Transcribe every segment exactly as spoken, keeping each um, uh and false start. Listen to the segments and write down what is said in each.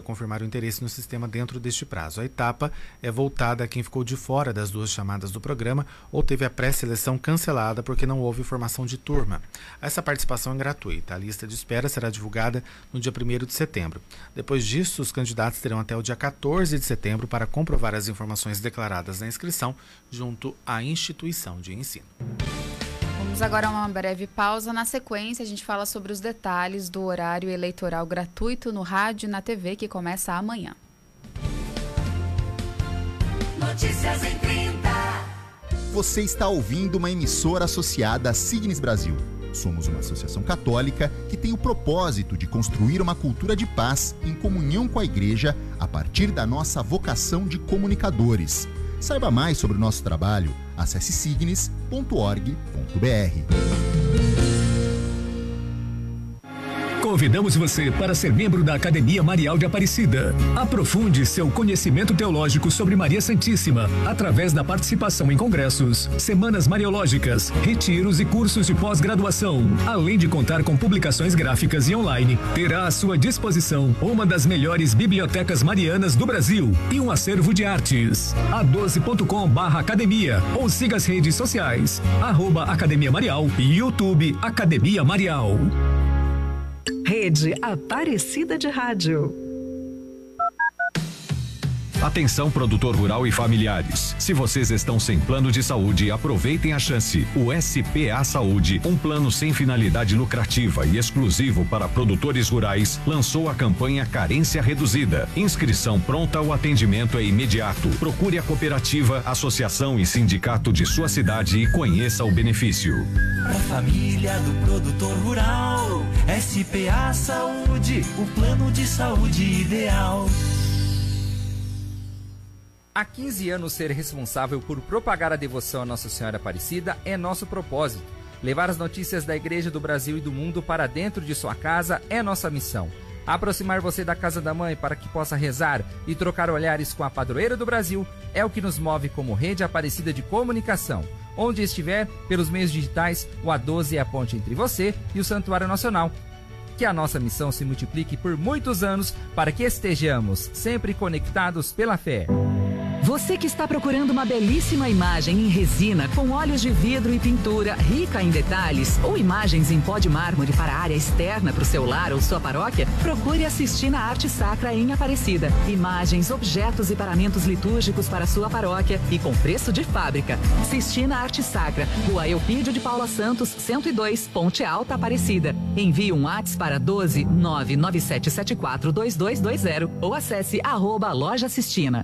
confirmar o interesse no sistema dentro deste prazo. A etapa é voltada a quem ficou de fora das duas chamadas do programa ou teve a pré-seleção cancelada porque não houve formação de turma. Essa participação é gratuita. A lista de espera será divulgada no dia primeiro de setembro. Depois disso, os candidatos terão até o dia quatorze de setembro para comprovar as informações declaradas na inscrição junto à instituição de ensino. Vamos agora a uma breve pausa. Na sequência, a gente fala sobre os detalhes do horário eleitoral gratuito no rádio e na T V que começa amanhã. Notícias em trinta. Você está ouvindo uma emissora associada à Signes Brasil. Somos uma associação católica que tem o propósito de construir uma cultura de paz em comunhão com a Igreja a partir da nossa vocação de comunicadores. Saiba mais sobre o nosso trabalho. Acesse signes ponto org ponto br. Convidamos você para ser membro da Academia Marial de Aparecida. Aprofunde seu conhecimento teológico sobre Maria Santíssima através da participação em congressos, semanas mariológicas, retiros e cursos de pós-graduação. Além de contar com publicações gráficas e online, terá à sua disposição uma das melhores bibliotecas marianas do Brasil e um acervo de artes. a doze ponto com barra academia ou siga as redes sociais, arroba Academia Marial e YouTube Academia Marial. Rede Aparecida de Rádio. Atenção, produtor rural e familiares. Se vocês estão sem plano de saúde, aproveitem a chance. O S P A Saúde, um plano sem finalidade lucrativa e exclusivo para produtores rurais, lançou a campanha Carência Reduzida. Inscrição pronta, o atendimento é imediato. Procure a cooperativa, associação e sindicato de sua cidade e conheça o benefício. Pra família do produtor rural, S P A Saúde, o plano de saúde ideal. Há quinze anos, ser responsável por propagar a devoção a Nossa Senhora Aparecida é nosso propósito. Levar as notícias da Igreja do Brasil e do mundo para dentro de sua casa é nossa missão. Aproximar você da Casa da Mãe para que possa rezar e trocar olhares com a padroeira do Brasil é o que nos move como Rede Aparecida de Comunicação. Onde estiver, pelos meios digitais, o A doze é a ponte entre você e o Santuário Nacional. Que a nossa missão se multiplique por muitos anos para que estejamos sempre conectados pela fé. Você que está procurando uma belíssima imagem em resina com óleos de vidro e pintura rica em detalhes ou imagens em pó de mármore para a área externa para o seu lar ou sua paróquia, procure a Sistina Arte Sacra em Aparecida. Imagens, objetos e paramentos litúrgicos para a sua paróquia e com preço de fábrica. Sistina Arte Sacra, Rua Eupídio de Paula Santos, cento e dois, Ponte Alta, Aparecida. Envie um WhatsApp para doze, nove nove sete sete quatro, dois dois dois zero ou acesse arroba Loja Sistina.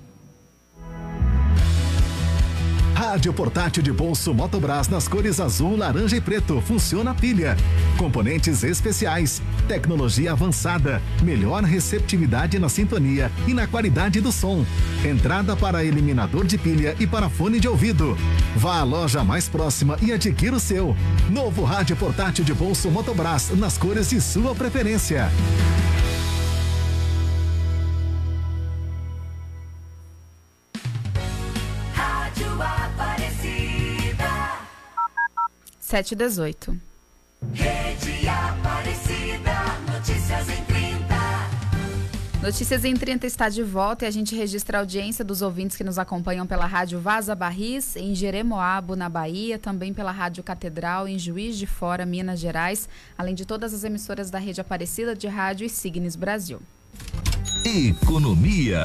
Rádio portátil de bolso Motobras nas cores azul, laranja e preto. Funciona a pilha. Componentes especiais. Tecnologia avançada. Melhor receptividade na sintonia e na qualidade do som. Entrada para eliminador de pilha e para fone de ouvido. Vá à loja mais próxima e adquira o seu. Novo rádio portátil de bolso Motobras nas cores de sua preferência. sete e dezoito. Rede Aparecida, notícias em trinta. Notícias em trinta está de volta e a gente registra a audiência dos ouvintes que nos acompanham pela Rádio Vaza Barris, em Jeremoabo, na Bahia, também pela Rádio Catedral, em Juiz de Fora, Minas Gerais, além de todas as emissoras da Rede Aparecida de Rádio e Signes Brasil. Economia.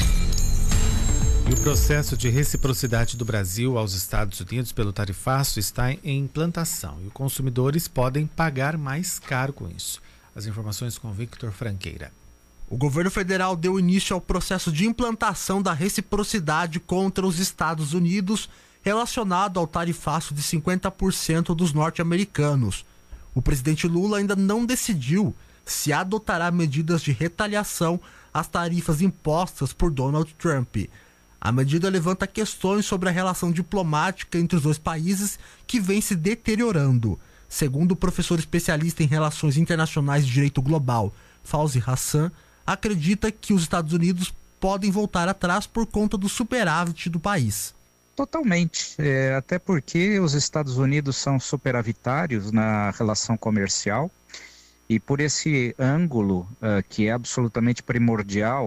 E o processo de reciprocidade do Brasil aos Estados Unidos pelo tarifaço está em implantação e os consumidores podem pagar mais caro com isso. As informações com Victor Franqueira. O governo federal deu início ao processo de implantação da reciprocidade contra os Estados Unidos relacionado ao tarifaço de cinquenta por cento dos norte-americanos. O presidente Lula ainda não decidiu se adotará medidas de retaliação às tarifas impostas por Donald Trump. A medida levanta questões sobre a relação diplomática entre os dois países que vem se deteriorando. Segundo o professor especialista em relações internacionais de direito global, Fauzi Hassan, acredita que os Estados Unidos podem voltar atrás por conta do superávit do país. Totalmente, é, até porque os Estados Unidos são superavitários na relação comercial e por esse ângulo uh, que é absolutamente primordial